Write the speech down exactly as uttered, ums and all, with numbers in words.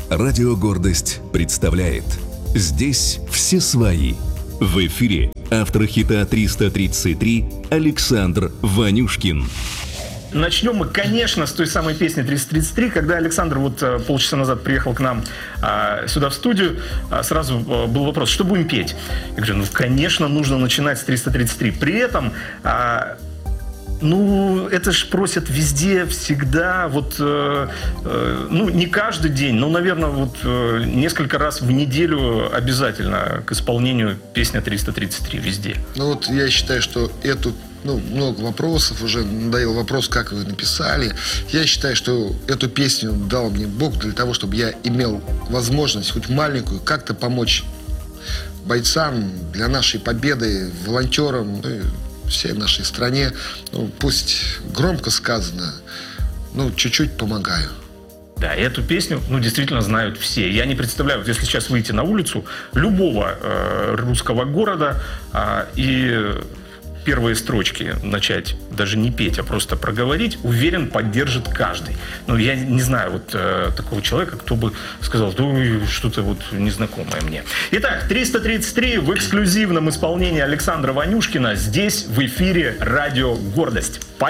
Радио «Гордость» представляет «Здесь все свои». В эфире автор хита триста тридцать три Александр Ванюшкин. Начнем мы, конечно, с той самой песни триста тридцать три. Когда Александр вот полчаса назад приехал к нам а, сюда в студию, а, сразу а, был вопрос, что будем петь? Я говорю, ну, конечно, нужно начинать с триста тридцать три. При этом... А, Ну, это ж просят везде, всегда, вот, э, э, ну, не каждый день, но, наверное, вот э, несколько раз в неделю обязательно к исполнению песня триста тридцать три везде. Ну, вот я считаю, что эту, ну, много вопросов, уже надоел вопрос, как вы написали. Я считаю, что эту песню дал мне Бог для того, чтобы я имел возможность, хоть маленькую, как-то помочь бойцам для нашей победы, волонтерам, ну, всей нашей стране. Ну, пусть громко сказано, ну, чуть-чуть помогаю. Да, и эту песню, ну, действительно знают все. Я не представляю, вот если сейчас выйти на улицу любого э, русского города э, и первые строчки начать даже не петь, а просто проговорить, уверен, поддержит каждый. Но я не знаю вот э, такого человека, кто бы сказал, ну, что-то вот незнакомое мне. Итак, триста тридцать три в эксклюзивном исполнении Александра Ванюшкина здесь в эфире «Радио Гордость».